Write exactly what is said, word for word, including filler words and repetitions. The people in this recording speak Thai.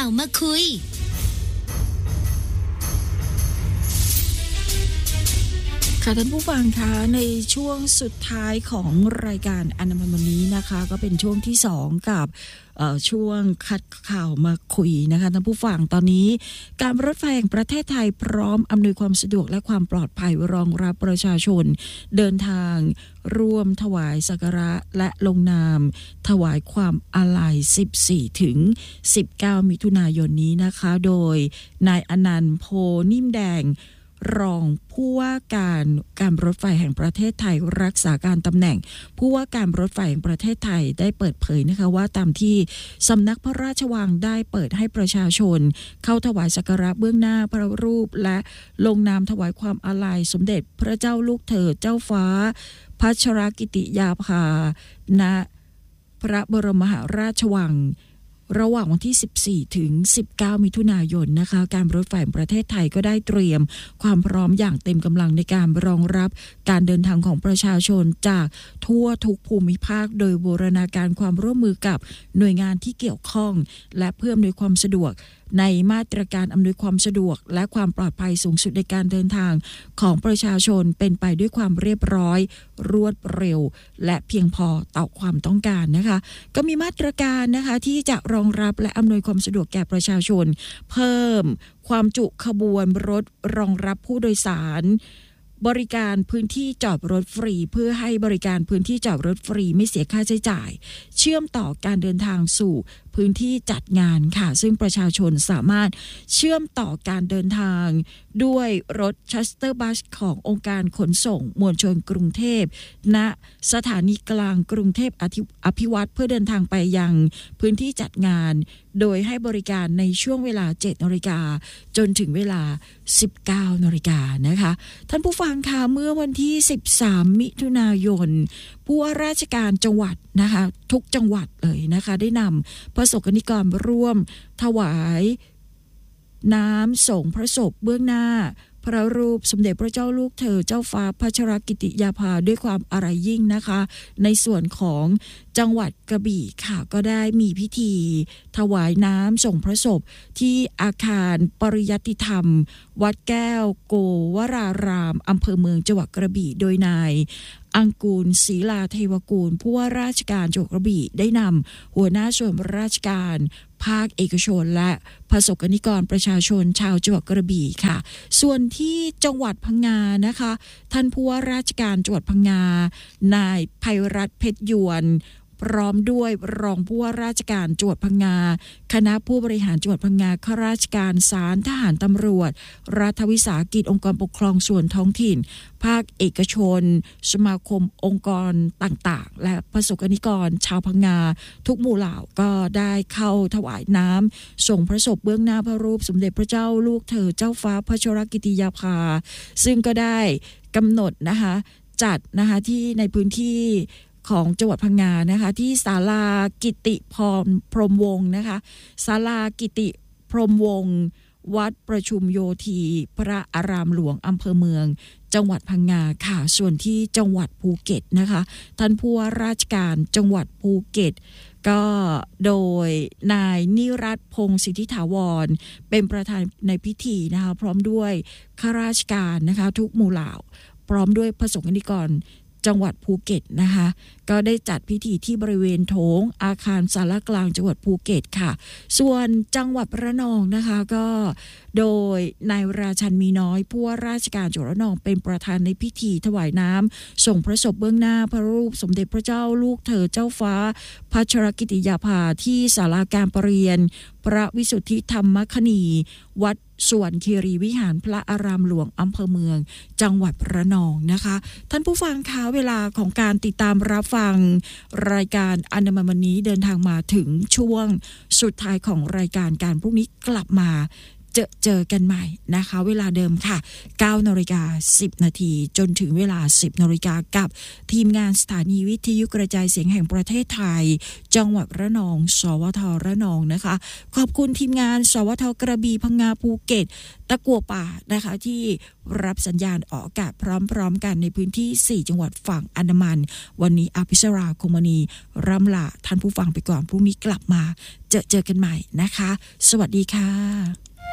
าวมาคุยค่ะท่านผู้ฟังคะในช่วงสุดท้ายของรายการอนามัยวันนี้นะคะก็เป็นช่วงที่สองกับช่วงคัดข่าวมาคุยนะคะท่านผู้ฟังตอนนี้การรถไฟแห่งประเทศไทยพร้อมอำนวยความสะดวกและความปลอดภัยรองรับประชาชนเดินทางร่วมถวายสักการะและลงนามถวายความอาลัยสิบสี่ถึงสิบเก้ามิถุนายนนี้นะคะโดยนายอนันต์โพนิ่มแดงรองผู้ว่าการการรถไฟแห่งประเทศไทยรักษาการตำแหน่งผู้ว่าการรถไฟแห่งประเทศไทยได้เปิดเผยนะคะว่าตามที่สำนักพระราชวังได้เปิดให้ประชาชนเข้าถวายสักการะเบื้องหน้าพระรูปและลงนามถวายความอาลัยสมเด็จพระเจ้าลูกเธอเจ้าฟ้าพัชรกิติยาภาณพระบรมมหาราชวังระหว่างวันที่สิบสี่ถึงสิบเก้ามิถุนายนนะคะการรถไฟแห่งประเทศไทยก็ได้เตรียมความพร้อมอย่างเต็มกำลังในการรองรับการเดินทางของประชาชนจากทั่วทุกภูมิภาคโดยบูรณาการความร่วมมือกับหน่วยงานที่เกี่ยวข้องและเพื่ออำนวยความสะดวกในมาตรการอำนวยความสะดวกและความปลอดภัยสูงสุดในการเดินทางของประชาชนเป็นไปด้วยความเรียบร้อยรวดเร็วและเพียงพอต่อความต้องการนะคะก็มีมาตรการนะคะที่จะรองรับและอำนวยความสะดวกแก่ประชาชนเพิ่มความจุขบวนรถรองรับผู้โดยสารบริการพื้นที่จอดรถฟรีเพื่อให้บริการพื้นที่จอดรถฟรีไม่เสียค่าใช้จ่ายเชื่อมต่อการเดินทางสู่พื้นที่จัดงานค่ะซึ่งประชาชนสามารถเชื่อมต่อการเดินทางด้วยรถชัสเตอร์บัสขององค์การขนส่งมวลชนกรุงเทพณสถานีกลางกรุงเทพอภิวัตรเพื่อเดินทางไปยังพื้นที่จัดงานโดยให้บริการในช่วงเวลา เจ็ดนาฬิกา จนถึงเวลา สิบเก้านาฬิกานะคะท่านผู้ฟังคะเมื่อวันที่สิบสามมิถุนายนผู้ว่าราชการจังหวัดนะคะทุกจังหวัดเลยนะคะได้นำประสบกนิกรร่วมถวายน้ำส่งพระศพเบื้องหน้าพระรูปสมเด็จพระเจ้าลูกเธอเจ้าฟ้าพัชรกิติยาภาด้วยความอาลัยยิ่งนะคะในส่วนของจังหวัดกระบี่ค่ะก็ได้มีพิธีถวายน้ำส่งพระศพที่อาคารปริยัติธรรมวัดแก้วโกวรารามอำเภอเมืองจังหวัดกระบี่โดยนายอังกูลศรีลาเทวกูลผู้ว่าราชการจังหวัดกระบี่ได้นำหัวหน้าส่วนราชการภาคเอกชนและประสบกนิกรประชาชนชาวจังหวัดกระบี่ค่ะส่วนที่จังหวัดพังงานะคะท่านผู้ว่าราชการจังหวัดพังงานายไพรัตน์เพชรยวนพร้อมด้วยรองผู้ว่าราชการจังหวัดพังงาคณะผู้บริหารจังหวัดพังงาข้าราชการศาลทหารตำรวจรัฐวิสาหกิจองค์กรปกครองส่วนท้องถิ่นภาคเอกชนสมาคมองค์กรต่างๆและประสบกนิกรชาวพังงาทุกหมู่เหล่าก็ได้เข้าถวายน้ำส่งพระศพเบื้องหน้าพระรูปสมเด็จพระเจ้าลูกเธอเจ้าฟ้าพัชรกิติยาภาซึ่งก็ได้กำหนดนะคะจัดนะคะที่ในพื้นที่ของจังหวัดพังงานะคะที่ศาลากิติพรพรหมวงศ์นะคะศาลากิติพรหมวงศ์วัดประชุมโยธีพระอารามหลวงอำเภอเมืองจังหวัดพังงาค่ะส่วนที่จังหวัดภูเก็ตนะคะท่านผู้ว่าราชการจังหวัดภูเก็ตก็โดยนายนิรัตน์พงศ์สิทธิถาวรเป็นประธานในพิธีนะคะพร้อมด้วยข้าราชการนะคะทุกหมู่เหล่าพร้อมด้วยประสบกนิกรจังหวัดภูเก็ตนะคะก็ได้จัดพิธีที่บริเวณโถงอาคารศาลากลางจังหวัดภูเก็ตค่ะส่วนจังหวัดระนองนะคะก็โดยนายราชันมีน้อยผู้ว่าราชการจังหวัดระนองเป็นประธานในพิธีถวายน้ำส่งพระศพเบื้องหน้าพระรูปสมเด็จพระเจ้าลูกเธอเจ้าฟ้าพัชรกิติยาภาที่ศาลาการประเรียนพระวิสุทธิธรรมคณีวัดสวนคีรีวิหารพระอารามหลวงอำเภอเมืองจังหวัดระนองนะคะท่านผู้ฟังคะเวลาของการติดตามรับฟังรายการอนามัยวันนี้เดินทางมาถึงช่วงสุดท้ายของรายการการพรุ่งนี้กลับมาเจอเจอกันใหม่นะคะเวลาเดิมค่ะ เก้านาฬิกาสิบนาทีจนถึงเวลา สิบนาฬิกากับทีมงานสถานีวิทยุกระจายเสียงแห่งประเทศไทยจังหวัดระนองสวทระนองนะคะขอบคุณทีมงานสวทกระบี่พังงาภูเก็ตตะกั่วป่านะคะที่รับสัญญาณออกอากาศพร้อมๆกันในพื้นที่สี่จังหวัดฝั่งอันดามันวันนี้อภิชราคงมณีร่ำลาท่านผู้ฟังไปก่อนพรุ่งนี้กลับมาเจอเจอกันใหม่นะคะสวัสดีค่ะ